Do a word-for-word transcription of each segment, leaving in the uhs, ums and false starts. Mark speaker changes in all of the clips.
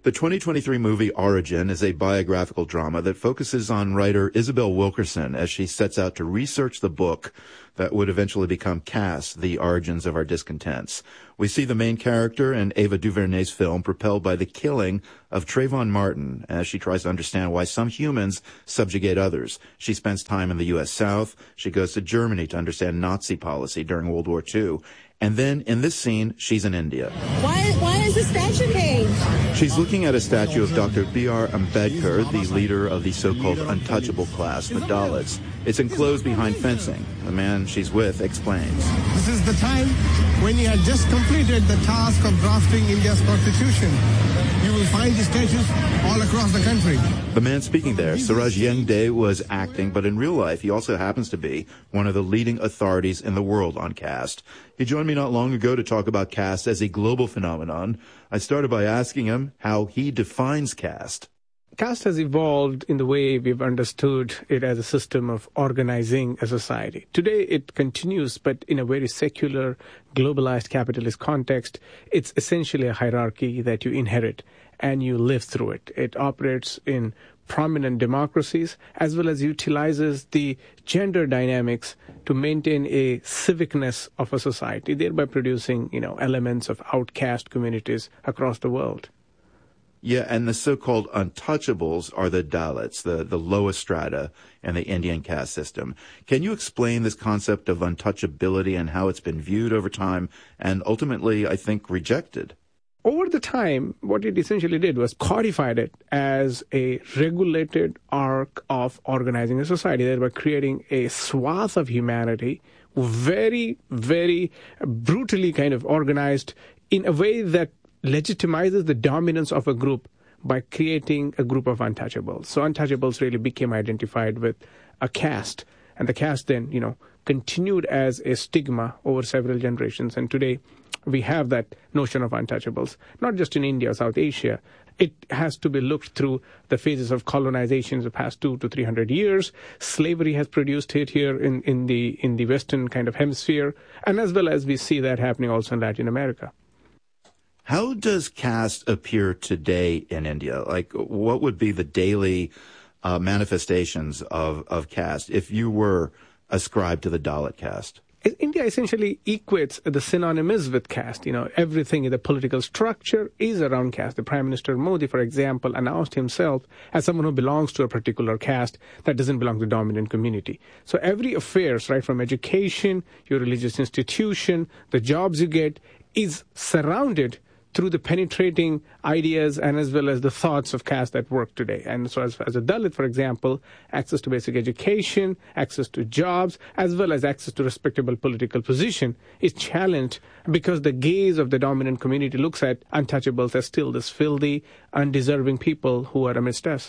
Speaker 1: The twenty twenty-three movie Origin is a biographical drama that focuses on writer Isabel Wilkerson as she sets out to research the book that would eventually become Caste, The Origins of Our Discontents. We see the main character in Ava DuVernay's film propelled by the killing of Trayvon Martin as she tries to understand why some humans subjugate others. She spends time in the U S South. She goes to Germany to understand Nazi policy during World War Two. And then, in this scene, she's in India.
Speaker 2: Why, why is the statue caged?
Speaker 1: She's looking at a statue of Doctor B R Ambedkar, the leader of the so-called untouchable class, the Dalits. It's enclosed behind fencing. The man she's with explains.
Speaker 3: This is the time when he had just completed the task of drafting India's constitution. You will find the statues all across the country.
Speaker 1: The man speaking there, Suraj Yengde, was acting, but in real life, he also happens to be one of the leading authorities in the world on caste. He joined me not long ago to talk about caste as a global phenomenon. I started by asking him how he defines caste.
Speaker 4: Caste has evolved in the way we've understood it as a system of organizing a society. Today it continues, but in a very secular, globalized capitalist context, it's essentially a hierarchy that you inherit and you live through it. It operates in prominent democracies as well as utilizes the gender dynamics to maintain a civicness of a society, thereby producing, you know, elements of outcast communities across the world.
Speaker 1: Yeah, and the so-called untouchables are the Dalits, the, the lowest strata in the Indian caste system. Can you explain this concept of untouchability and how it's been viewed over time and ultimately, I think, rejected?
Speaker 4: Over the time, what it essentially did was codified it as a regulated arc of organizing a society, thereby creating a swath of humanity, very, very brutally kind of organized in a way that legitimizes the dominance of a group by creating a group of untouchables. So untouchables really became identified with a caste, and the caste then, you know, continued as a stigma over several generations. And today we have that notion of untouchables, not just in India or South Asia. It has to be looked through the phases of colonization in the past two to three hundred years. Slavery has produced it here in, in the in the Western kind of hemisphere, and as well as we see that happening also in Latin America.
Speaker 1: How does caste appear today in India? Like, what would be the daily uh, manifestations of, of caste if you were ascribed to the Dalit caste?
Speaker 4: India essentially equates the synonymous with caste. You know, everything in the political structure is around caste. The Prime Minister Modi, for example, announced himself as someone who belongs to a particular caste that doesn't belong to the dominant community. So every affairs, right, from education, your religious institution, the jobs you get, is surrounded through the penetrating ideas and as well as the thoughts of caste that work today. And so as, as a Dalit, for example, access to basic education, access to jobs, as well as access to respectable political position is challenged because the gaze of the dominant community looks at untouchables as still this filthy, undeserving people who are amidst us.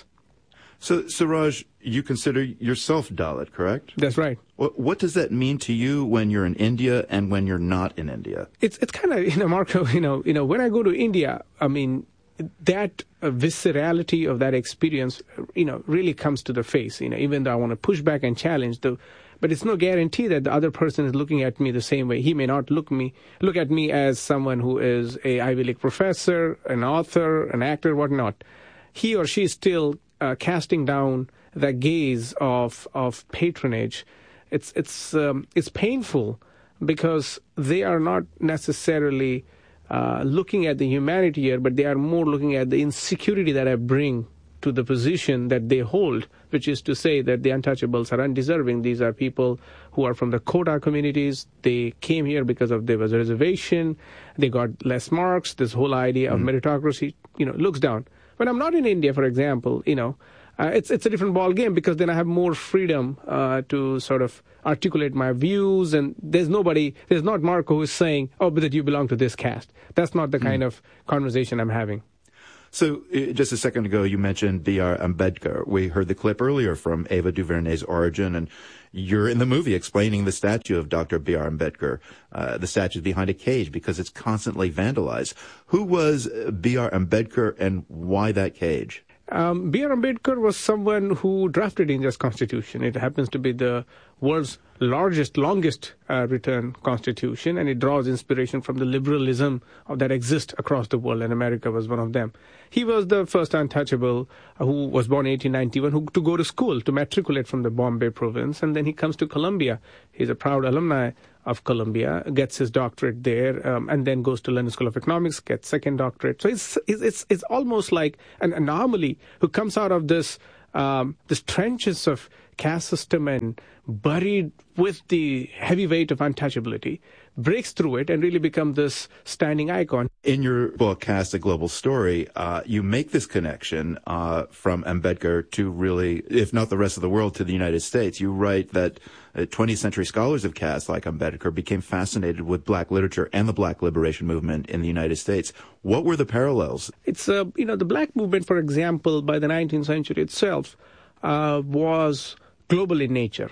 Speaker 1: So, Suraj, you consider yourself Dalit, correct?
Speaker 4: That's right.
Speaker 1: What, what does that mean to you when you're in India and when you're not in India?
Speaker 4: It's it's kind of, you know, Marco, you know, you know, when I go to India, I mean, that uh, viscerality of that experience, you know, really comes to the face. You know, even though I want to push back and challenge the, but it's no guarantee that the other person is looking at me the same way. He may not look me look at me as someone who is a Ivy League professor, an author, an actor, whatnot. He or she is still Uh, casting down the gaze of of patronage. It's it's um, it's painful because they are not necessarily uh, looking at the humanity here, but they are more looking at the insecurity that I bring to the position that they hold, which is to say that the untouchables are undeserving. These are people who are from the quota communities. They came here because of there was a reservation. They got less marks. This whole idea of mm. meritocracy, you know, looks down. When I'm not in India, for example, you know, uh, it's it's a different ball game because then I have more freedom uh, to sort of articulate my views, and there's nobody, there's not Marco who's saying, oh, but that you belong to this caste. That's not the mm. kind of conversation I'm having.
Speaker 1: So uh, just a second ago, you mentioned B R Ambedkar. We heard the clip earlier from Ava DuVernay's Origin, and you're in the movie explaining the statue of Doctor B R Ambedkar. Uh, the statue is behind a cage because it's constantly vandalized. Who was B R Ambedkar and why that cage?
Speaker 4: Um, B R Ambedkar was someone who drafted India's constitution. It happens to be the world's largest, longest uh, written constitution, and it draws inspiration from the liberalism of that exists across the world, and America was one of them. He was the first untouchable uh, who was born in eighteen ninety-one who to go to school, to matriculate from the Bombay province, and then he comes to Columbia. He's a proud alumni of Columbia, gets his doctorate there, um, and then goes to London School of Economics, gets second doctorate. So it's it's it's almost like an anomaly who comes out of this um, this trenches of caste system and buried with the heavy weight of untouchability, breaks through it and really becomes this standing icon.
Speaker 1: In your book, Caste: A Global Story, uh, you make this connection uh, from Ambedkar to really, if not the rest of the world, to the United States. You write that uh, twentieth century scholars of caste, like Ambedkar, became fascinated with black literature and the black liberation movement in the United States. What were the parallels?
Speaker 4: It's, uh, you know, the black movement, for example, by the nineteenth century itself, uh, was global in nature.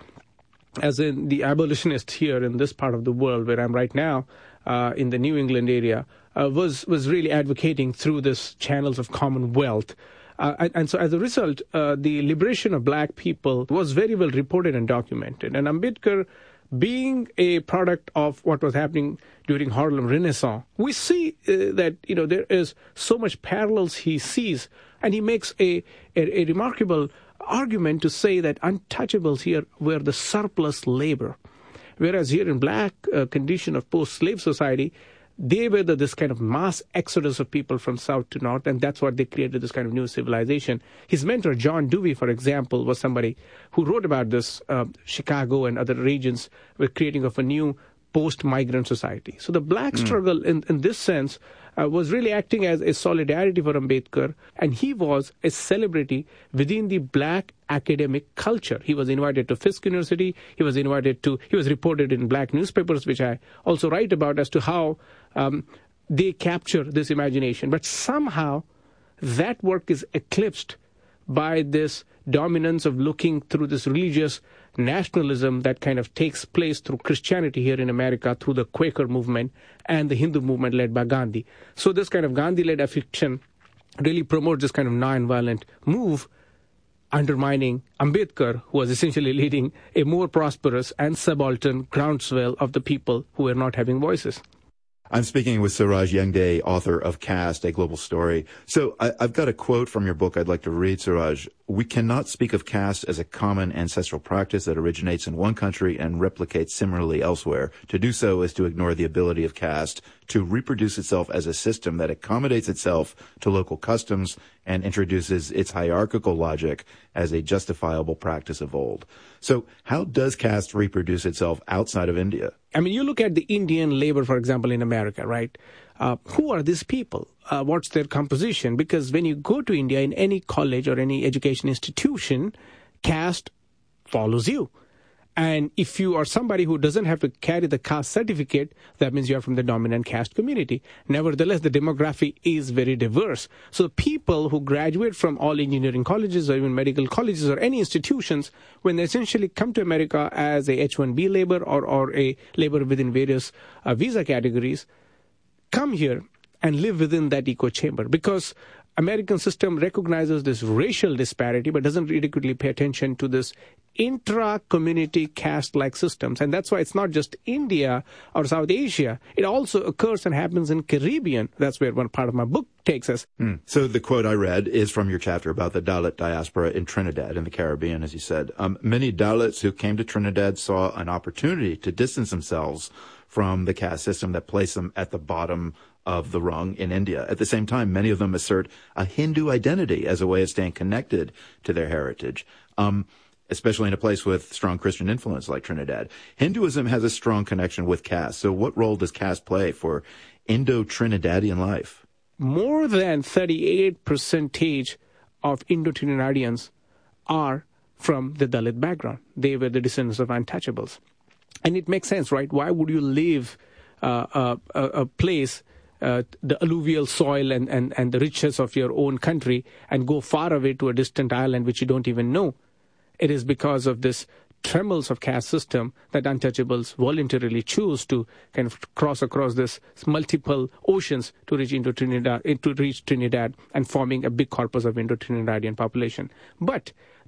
Speaker 4: As in the abolitionists here in this part of the world where I'm right now, uh, in the New England area, uh, was, was really advocating through this channels of commonwealth. Uh, and, and so as a result, uh, the liberation of black people was very well reported and documented. And Ambedkar, being a product of what was happening during Harlem Renaissance, we see uh, that, you know, there is so much parallels he sees, and he makes a, a, a remarkable argument to say that untouchables here were the surplus labor, whereas here in black uh, condition of post-slave society, they were the, this kind of mass exodus of people from south to north, and that's what they created, this kind of new civilization. His mentor, John Dewey, for example, was somebody who wrote about this. uh, Chicago and other regions were creating of a new post-migrant society. So the black mm. struggle in, in this sense uh, was really acting as a solidarity for Ambedkar, and he was a celebrity within the black academic culture. He was invited to Fisk University, he was invited to, he was reported in black newspapers, which I also write about, as to how um, they capture this imagination. But somehow that work is eclipsed by this dominance of looking through this religious nationalism that kind of takes place through Christianity here in America, through the Quaker movement and the Hindu movement led by Gandhi. So this kind of Gandhi-led affection really promotes this kind of non-violent move, undermining Ambedkar, who was essentially leading a more prosperous and subaltern groundswell of the people who were not having voices.
Speaker 1: I'm speaking with Suraj Yengde, author of Caste: A Global Story. So I, I've got a quote from your book I'd like to read, Suraj. "We cannot speak of caste as a common ancestral practice that originates in one country and replicates similarly elsewhere. To do so is to ignore the ability of caste to reproduce itself as a system that accommodates itself to local customs and introduces its hierarchical logic as a justifiable practice of old." So how does caste reproduce itself outside of India?
Speaker 4: I mean, you look at the Indian labor, for example, in America, right? Uh, who are these people? Uh, what's their composition? Because when you go to India in any college or any education institution, caste follows you. And if you are somebody who doesn't have to carry the caste certificate, that means you are from the dominant caste community. Nevertheless, the demography is very diverse. So people who graduate from all engineering colleges or even medical colleges or any institutions, when they essentially come to America as a H one B labor or, or a labor within various uh, visa categories, come here and live within that echo chamber, because American system recognizes this racial disparity but doesn't adequately pay attention to this intra-community caste-like systems. And that's why it's not just India or South Asia. It also occurs and happens in Caribbean. That's where one part of my book takes us.
Speaker 1: Mm. So the quote I read is from your chapter about the Dalit diaspora in Trinidad in the Caribbean, as you said. Um, many Dalits who came to Trinidad saw an opportunity to distance themselves from the caste system that placed them at the bottom of the rung in India. At the same time, many of them assert a Hindu identity as a way of staying connected to their heritage, um, especially in a place with strong Christian influence like Trinidad. Hinduism has a strong connection with caste. So what role does caste play for Indo-Trinidadian life?
Speaker 4: More than thirty-eight percentage of Indo-Trinidadians are from the Dalit background. They were the descendants of untouchables. And it makes sense, right? Why would you leave uh, a, a place, uh, the alluvial soil and, and, and the riches of your own country, and go far away to a distant island which you don't even know? It is because of this tremors of caste system that untouchables voluntarily choose to kind of cross across this multiple oceans to reach into Trinidad, to reach Trinidad and forming a big corpus of Indo-Trinidadian population. But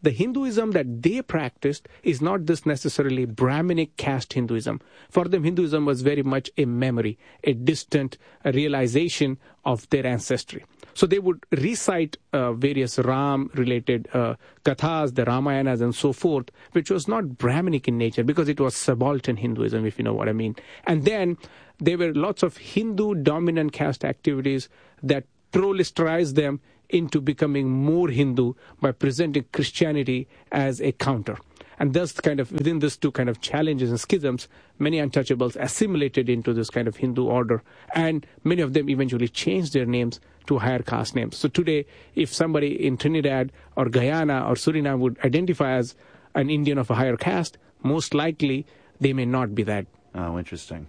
Speaker 4: the Hinduism that they practiced is not this necessarily Brahminic caste Hinduism. For them, Hinduism was very much a memory, a distant a realization of their ancestry. So they would recite uh, various Ram-related uh, kathas, the Ramayanas and so forth, which was not Brahminic in nature because it was subaltern Hinduism, if you know what I mean. And then there were lots of Hindu dominant caste activities that proliferized them into becoming more Hindu by presenting Christianity as a counter. And thus, kind of within these two kind of challenges and schisms, many untouchables assimilated into this kind of Hindu order, and many of them eventually changed their names to higher caste names. So today, if somebody in Trinidad or Guyana or Suriname would identify as an Indian of a higher caste, most likely they may not be that.
Speaker 1: Oh, interesting.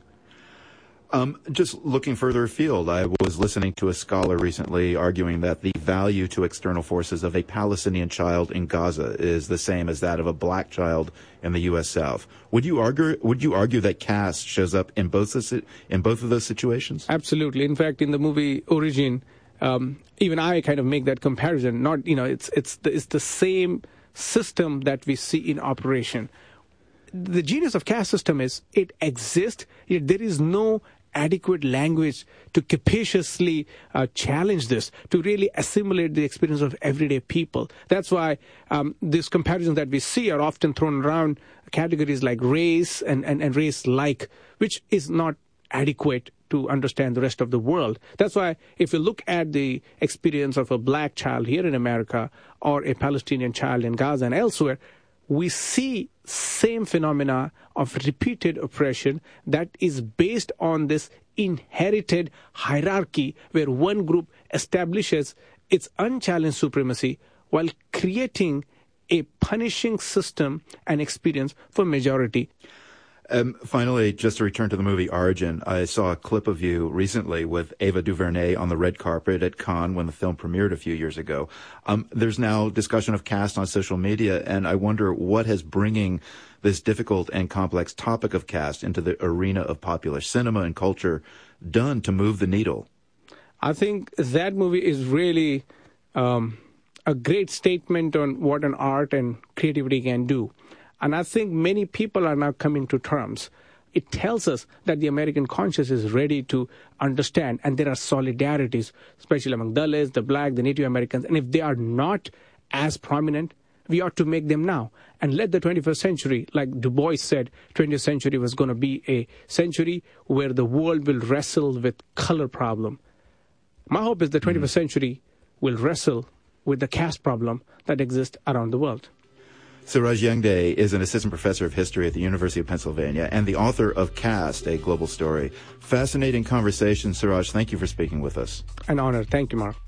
Speaker 1: Um, just looking further afield, I was listening to a scholar recently arguing that the value to external forces of a Palestinian child in Gaza is the same as that of a black child in the U S South. Would you argue? Would you argue that caste shows up in both the, in both of those situations?
Speaker 4: Absolutely. In fact, in the movie Origin, um, even I kind of make that comparison. Not, you know, it's it's the, it's the same system that we see in operation. The genius of caste system is it exists, yet there is no adequate language to capaciously uh, challenge this, to really assimilate the experience of everyday people. That's why um, these comparisons that we see are often thrown around categories like race and, and, and race-like, which is not adequate to understand the rest of the world. That's why if you look at the experience of a black child here in America or a Palestinian child in Gaza and elsewhere, we see same phenomena of repeated oppression that is based on this inherited hierarchy where one group establishes its unchallenged supremacy while creating a punishing system and experience for majority.
Speaker 1: Um, finally, just to return to the movie Origin, I saw a clip of you recently with Ava DuVernay on the red carpet at Cannes when the film premiered a few years ago. Um, there's now discussion of caste on social media, and I wonder what has bringing this difficult and complex topic of caste into the arena of popular cinema and culture done to move the needle?
Speaker 4: I think that movie is really um, a great statement on what an art and creativity can do. And I think many people are now coming to terms. It tells us that the American conscience is ready to understand, and there are solidarities, especially among Dalits, the Black, the Native Americans. And if they are not as prominent, we ought to make them now. And let the twenty-first century, like Du Bois said, twentieth century was going to be a century where the world will wrestle with color problem. My hope is the twenty-first mm-hmm. century will wrestle with the caste problem that exists around the world.
Speaker 1: Suraj Yangde is an assistant professor of history at the University of Pennsylvania and the author of Caste, A Global Story. Fascinating conversation, Suraj. Thank you for speaking with us.
Speaker 4: An honor. Thank you, Mark.